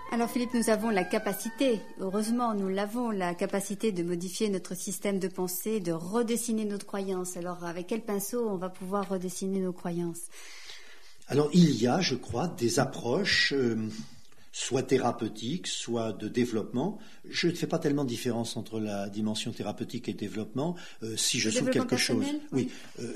Alors Philippe, nous avons la capacité, heureusement nous l'avons, la capacité de modifier notre système de pensée, de redessiner notre croyance. Alors avec quel pinceau on va pouvoir redessiner nos croyances? Alors il y a, je crois, des approches, soit thérapeutiques, soit de développement. Je ne fais pas tellement de différence entre la dimension thérapeutique et le développement. Si je souffre quelque chose, oui.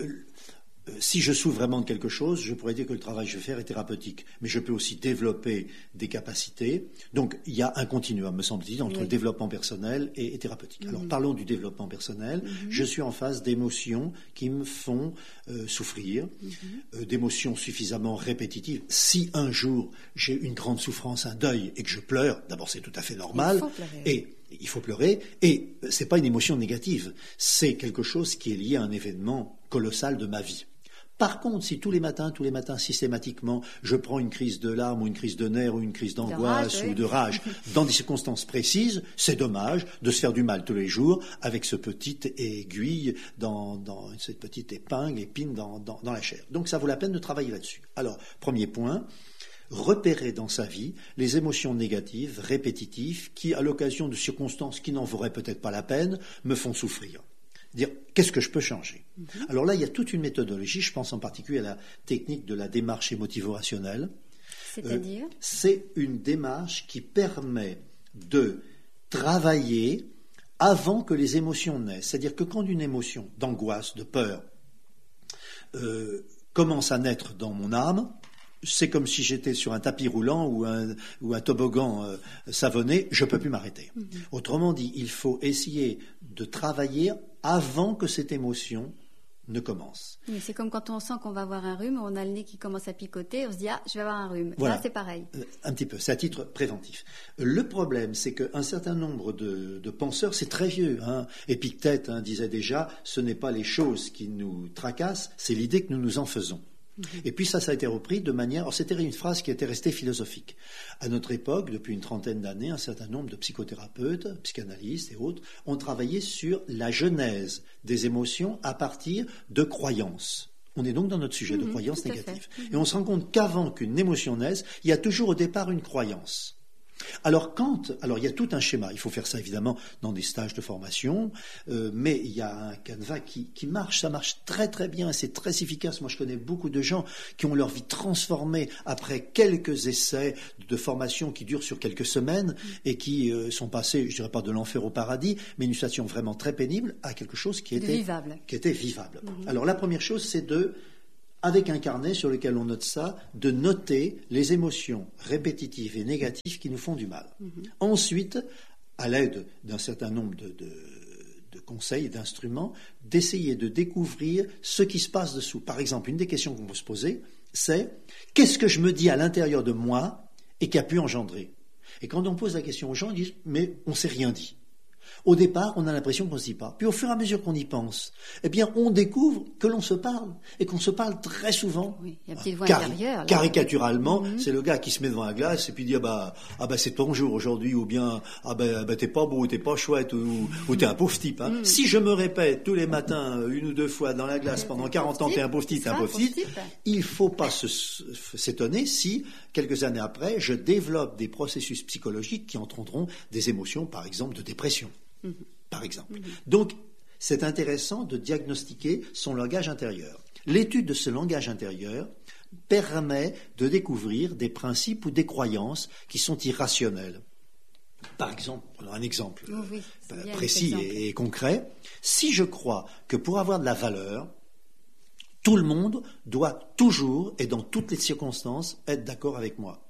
Si je souffre vraiment de quelque chose, je pourrais dire que le travail que je vais faire est thérapeutique. Mais je peux aussi développer des capacités. Donc, il y a un continuum, me semble-t-il, entre le développement personnel et thérapeutique. Alors, parlons du développement personnel. Je suis en face d'émotions qui me font souffrir, d'émotions suffisamment répétitives. Si un jour, j'ai une grande souffrance, un deuil, et que je pleure, d'abord, c'est tout à fait normal. Il faut pleurer. Et c'est pas une émotion négative. C'est quelque chose qui est lié à un événement colossal de ma vie. Par contre, si tous les matins, systématiquement, je prends une crise de larmes ou une crise de nerfs ou une crise d'angoisse ou de rage dans des circonstances précises, c'est dommage de se faire du mal tous les jours avec ce petite aiguille cette petite épine dans la chair. Donc ça vaut la peine de travailler là-dessus. Alors, premier point, repérer dans sa vie les émotions négatives, répétitives, qui, à l'occasion de circonstances qui n'en vauraient peut-être pas la peine, me font souffrir. Dire, qu'est-ce que je peux changer? Alors là, il y a toute une méthodologie, je pense en particulier à la technique de la démarche émotivo-rationnelle. C'est-à-dire c'est une démarche qui permet de travailler avant que les émotions naissent. C'est-à-dire que quand une émotion d'angoisse, de peur, commence à naître dans mon âme, c'est comme si j'étais sur un tapis roulant ou un toboggan savonné, je ne peux plus m'arrêter. Autrement dit, il faut essayer de travailler avant que cette émotion ne commence. Oui, c'est comme quand on sent qu'on va avoir un rhume, on a le nez qui commence à picoter, on se dit « Ah, je vais avoir un rhume ». Voilà. Là, c'est pareil. Un petit peu, c'est à titre préventif. Le problème, c'est qu'un certain nombre de penseurs, c'est très vieux. Épictète disait déjà « Ce n'est pas les choses qui nous tracassent, c'est l'idée que nous nous en faisons ». Et puis ça a été repris de manière... Alors c'était une phrase qui était restée philosophique. À notre époque, depuis une trentaine d'années, un certain nombre de psychothérapeutes, psychanalystes et autres ont travaillé sur la genèse des émotions à partir de croyances. On est donc dans notre sujet de croyances négatives. Et on se rend compte qu'avant qu'une émotion naisse, il y a toujours au départ une croyance. Alors il y a tout un schéma, il faut faire ça évidemment dans des stages de formation, mais il y a un canevas qui marche, ça marche très très bien, c'est très efficace. Moi je connais beaucoup de gens qui ont leur vie transformée après quelques essais de formation qui durent sur quelques semaines et qui sont passés, je dirais pas de l'enfer au paradis, mais une situation vraiment très pénible à quelque chose qui était vivable. Alors la première chose c'est avec un carnet sur lequel on note ça, de noter les émotions répétitives et négatives qui nous font du mal. Ensuite, à l'aide d'un certain nombre de conseils et d'instruments, d'essayer de découvrir ce qui se passe dessous. Par exemple, une des questions qu'on peut se poser, c'est « Qu'est-ce que je me dis à l'intérieur de moi et qui a pu engendrer ?» Et quand on pose la question aux gens, ils disent « Mais on ne s'est rien dit ». Au départ, on a l'impression qu'on ne se dit pas. Puis au fur et à mesure qu'on y pense, eh bien, on découvre que l'on se parle et qu'on se parle très souvent. Oui, il y a une petite voix intérieure. Caricaturalement, c'est le gars qui se met devant la glace et puis dit c'est ton jour aujourd'hui, ou bien t'es pas beau, t'es pas chouette, ou t'es un pauvre type. Si je me répète tous les matins une ou deux fois dans la glace pendant 40 ans, t'es un pauvre type, il faut pas s'étonner si quelques années après, je développe des processus psychologiques qui entraîneront des émotions, par exemple, de dépression. Par exemple. Donc, c'est intéressant de diagnostiquer son langage intérieur. L'étude de ce langage intérieur permet de découvrir des principes ou des croyances qui sont irrationnelles. Par exemple, prenons un exemple précis et concret. Si je crois que pour avoir de la valeur, tout le monde doit toujours et dans toutes les circonstances être d'accord avec moi,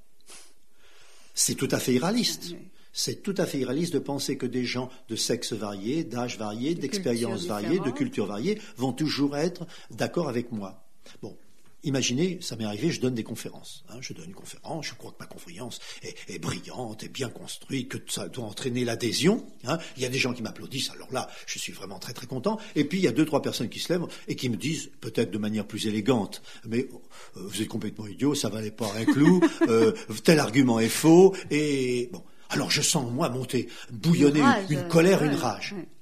c'est tout à fait irréaliste. C'est tout à fait irréaliste de penser que des gens de sexe variés, d'âge variés, d'expériences variées, de cultures variées vont toujours être d'accord avec moi. Bon, imaginez, ça m'est arrivé, je donne des conférences. Je donne une conférence, je crois que ma conférence est brillante, est bien construite, que ça doit entraîner l'adhésion. Il y a des gens qui m'applaudissent, alors là, je suis vraiment très très content. Et puis il y a 2-3 personnes qui se lèvent et qui me disent, peut-être de manière plus élégante, mais vous êtes complètement idiot, ça valait pas un clou, tel argument est faux, et bon. Alors je sens, moi, monter, bouillonner une colère, une rage.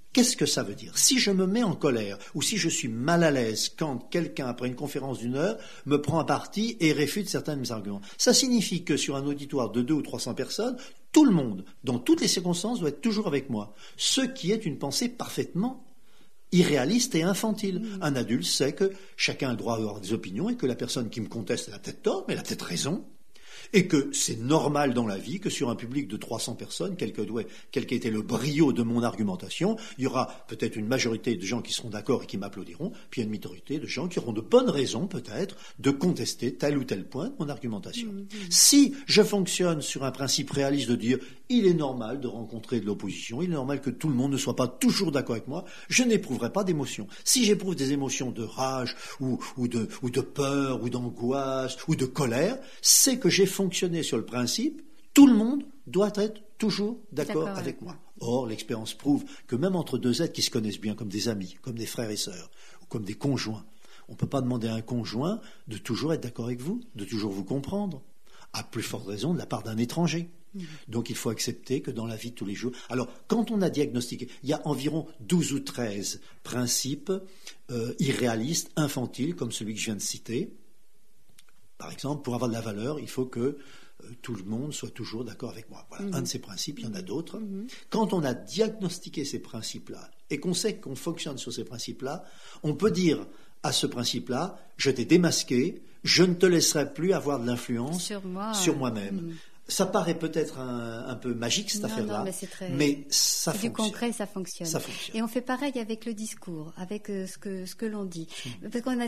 Qu'est-ce que ça veut dire? Si je me mets en colère ou si je suis mal à l'aise quand quelqu'un, après une conférence d'1 heure, me prend à partie et réfute certains de mes arguments, ça signifie que sur un auditoire de 200 ou 300 personnes, tout le monde, dans toutes les circonstances, doit être toujours avec moi. Ce qui est une pensée parfaitement irréaliste et infantile. Un adulte sait que chacun a le droit d'avoir des opinions et que la personne qui me conteste, elle a peut-être tort, mais elle a peut-être raison. Et que c'est normal dans la vie que sur un public de 300 personnes, quel qu'ait été le brio de mon argumentation, il y aura peut-être une majorité de gens qui seront d'accord et qui m'applaudiront, puis une minorité de gens qui auront de bonnes raisons peut-être de contester tel ou tel point de mon argumentation. Si je fonctionne sur un principe réaliste de dire il est normal de rencontrer de l'opposition, il est normal que tout le monde ne soit pas toujours d'accord avec moi, je n'éprouverai pas d'émotions. Si j'éprouve des émotions de rage ou de peur ou d'angoisse ou de colère, c'est que j'ai fonctionné sur le principe, tout le monde doit être toujours d'accord avec moi. Or, l'expérience prouve que même entre deux êtres qui se connaissent bien, comme des amis, comme des frères et sœurs, ou comme des conjoints, on ne peut pas demander à un conjoint de toujours être d'accord avec vous, de toujours vous comprendre, à plus forte raison de la part d'un étranger. Donc il faut accepter que dans la vie de tous les jours... Alors, quand on a diagnostiqué, il y a environ 12 ou 13 principes irréalistes, infantiles, comme celui que je viens de citer. Par exemple, pour avoir de la valeur, il faut que tout le monde soit toujours d'accord avec moi. Voilà, un de ces principes, il y en a d'autres. Quand on a diagnostiqué ces principes-là et qu'on sait qu'on fonctionne sur ces principes-là, on peut dire à ce principe-là, je t'ai démasqué, je ne te laisserai plus avoir de l'influence sur moi-même. Ça paraît peut-être un peu magique, cette affaire-là, mais ça fonctionne. Du concret, ça fonctionne. Et on fait pareil avec le discours, avec ce que l'on dit. Parce qu'on a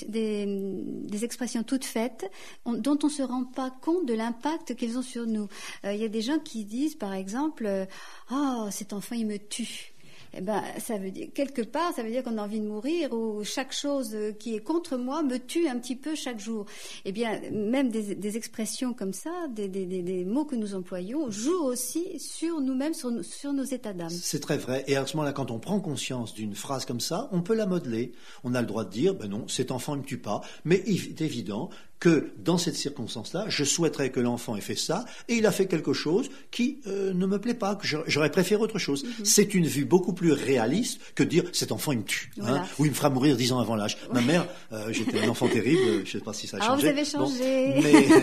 des expressions toutes faites dont on ne se rend pas compte de l'impact qu'elles ont sur nous. Il y a des gens qui disent, par exemple, « Oh, cet enfant, il me tue ». Eh ben, ça veut dire, quelque part, ça veut dire qu'on a envie de mourir ou chaque chose qui est contre moi me tue un petit peu chaque jour. Eh bien, même des expressions comme ça, des mots que nous employons jouent aussi sur nous-mêmes, sur nos états d'âme. C'est très vrai. Et à ce moment-là, quand on prend conscience d'une phrase comme ça, on peut la modeler. On a le droit de dire, ben non, cet enfant ne me tue pas. Mais il est évident que dans cette circonstance-là, je souhaiterais que l'enfant ait fait ça, et il a fait quelque chose qui ne me plaît pas, que j'aurais préféré autre chose. C'est une vue beaucoup plus réaliste que de dire « cet enfant, il me tue voilà. », ou « il me fera mourir 10 ans avant l'âge ». Ma mère, j'étais un enfant terrible, je ne sais pas si ça a changé. Ah, vous avez changé.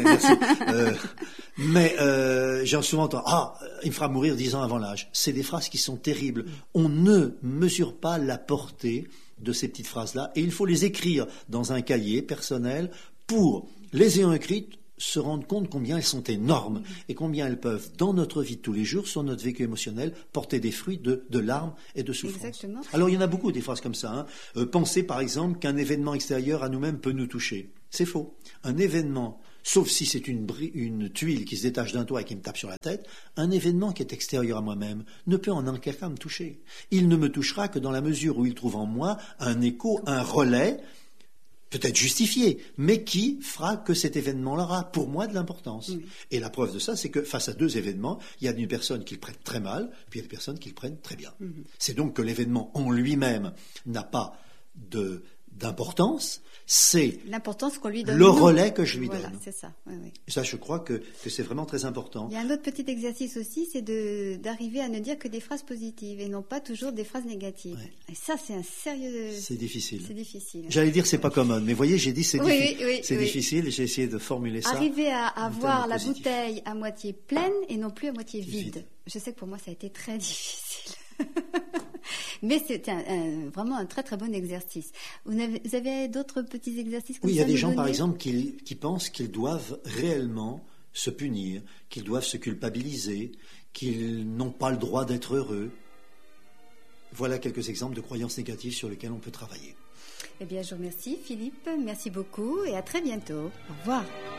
Bon, mais j'ai souvent entendu « ah, il me fera mourir 10 ans avant l'âge ». C'est des phrases qui sont terribles. On ne mesure pas la portée de ces petites phrases-là, et il faut les écrire dans un cahier personnel pour, les ayant écrites, se rendre compte combien elles sont énormes et combien elles peuvent, dans notre vie de tous les jours, sur notre vécu émotionnel, porter des fruits de larmes et de souffrance. Exactement. Alors, il y en a beaucoup des phrases comme ça. Penser, par exemple, qu'un événement extérieur à nous-mêmes peut nous toucher. C'est faux. Un événement, sauf si c'est une tuile qui se détache d'un toit et qui me tape sur la tête, un événement qui est extérieur à moi-même ne peut en aucun cas me toucher. Il ne me touchera que dans la mesure où il trouve en moi un écho, un relais, peut-être justifié, mais qui fera que cet événement-là aura pour moi de l'importance. Oui. Et la preuve de ça, c'est que face à deux événements, il y a des personnes qui le prennent très mal, puis il y a des personnes qui le prennent très bien. C'est donc que l'événement en lui-même n'a pas d'importance, c'est l'importance qu'on lui donne, le relais que je lui donne. C'est ça. Oui. Et ça, je crois que c'est vraiment très important. Il y a un autre petit exercice aussi, c'est d'arriver à ne dire que des phrases positives et non pas toujours des phrases négatives. Oui. Et ça, c'est un sérieux... C'est difficile. C'est difficile. J'allais dire c'est pas commode, mais voyez, j'ai dit c'est difficile. Difficile et j'ai essayé de formuler ça. Arriver à voir la bouteille à moitié pleine et non plus à moitié vide. Je sais que pour moi, ça a été très difficile. Mais c'est vraiment un très très bon exercice. Vous avez d'autres petits exercices comme ça? Oui, il y a des gens par exemple qui pensent qu'ils doivent réellement se punir, qu'ils doivent se culpabiliser, qu'ils n'ont pas le droit d'être heureux. Voilà quelques exemples de croyances négatives sur lesquelles on peut travailler. Eh bien, je vous remercie Philippe, merci beaucoup et à très bientôt. Au revoir.